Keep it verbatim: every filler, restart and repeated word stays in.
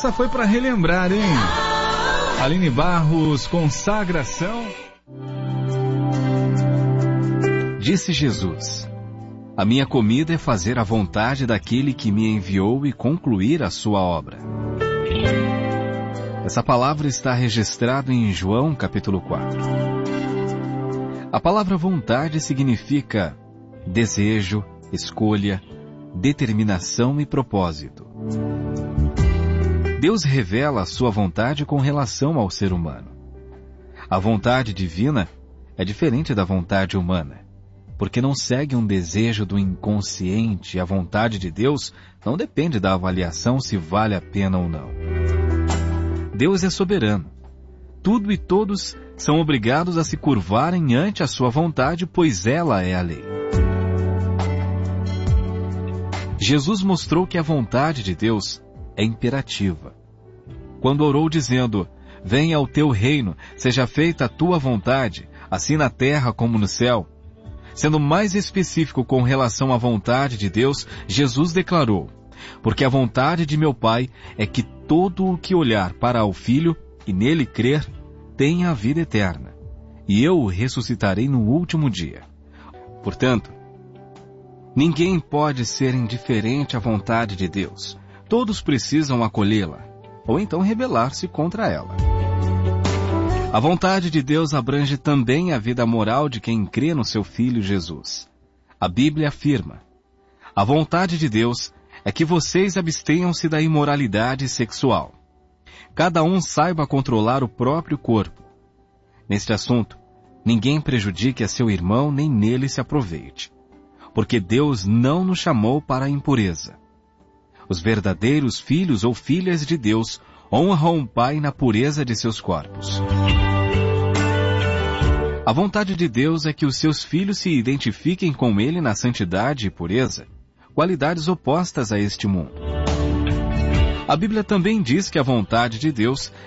Essa foi para relembrar, hein? Aline Barros, consagração. Disse Jesus: a minha comida é fazer a vontade daquele que me enviou e concluir a sua obra. Essa palavra está registrada em João capítulo quatro. A palavra vontade significa desejo, escolha, determinação e propósito. Deus revela a sua vontade com relação ao ser humano. A vontade divina é diferente da vontade humana, porque não segue um desejo do inconsciente. A vontade de Deus não depende da avaliação se vale a pena ou não. Deus é soberano. Tudo e todos são obrigados a se curvarem ante a sua vontade, pois ela é a lei. Jesus mostrou que a vontade de Deus é imperativa. Quando orou dizendo: venha o teu reino, seja feita a tua vontade, assim na terra como no céu. Sendo mais específico com relação à vontade de Deus, Jesus declarou: porque a vontade de meu Pai é que todo o que olhar para o Filho e nele crer tenha a vida eterna, e eu o ressuscitarei no último dia. Portanto, ninguém pode ser indiferente à vontade de Deus. Todos precisam acolhê-la, ou então rebelar-se contra ela. A vontade de Deus abrange também a vida moral de quem crê no seu Filho Jesus. A Bíblia afirma: a vontade de Deus é que vocês abstenham-se da imoralidade sexual. Cada um saiba controlar o próprio corpo. Neste assunto, ninguém prejudique a seu irmão nem nele se aproveite, porque Deus não nos chamou para a impureza. Os verdadeiros filhos ou filhas de Deus honram o Pai na pureza de seus corpos. A vontade de Deus é que os seus filhos se identifiquem com Ele na santidade e pureza, qualidades opostas a este mundo. A Bíblia também diz que a vontade de Deus